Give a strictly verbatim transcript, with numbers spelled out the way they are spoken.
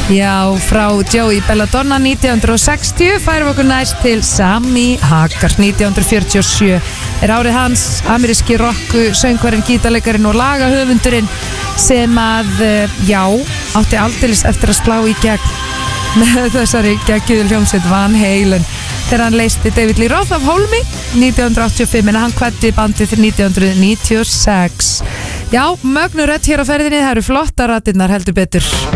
Já, frá Joey Belladonna nítján hundruð sextíu færum okkur næst til Sammy Hagar. Nítján hundruð fjörutíu og sjö er árið hans, ameríski rocku söngvarinn, gítarleikarinn og lagahöfundurinn sem að, já, átti aldeilis eftir að slá í gegn með þessari geggjuðu hljómsveit Van Halen þegar hann leysti David Lee Roth af hólmi nítján hundruð áttatíu og fimm en hann kvæddi bandið nítján hundruð níutíu og sex. Já, mögnu rödd hér á ferðinni, það eru flotta raddirnar heldur betur.